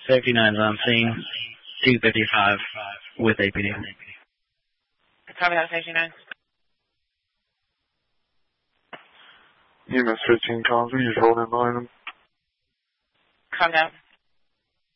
Safety 9's on scene, 255 with APD. Copy that, Safety 9. EMS 15 Cosby, just holding line. Calm down.